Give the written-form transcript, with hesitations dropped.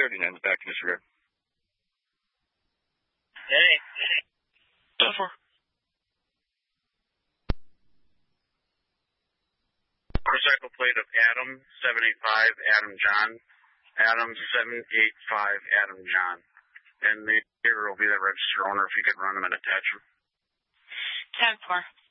39 is back in disregard. Hey. 10-4. Motorcycle plate of Adam 785 Adam John. Adam 785 Adam John. And the here will be the register owner if you could run them and attach them. 10-4.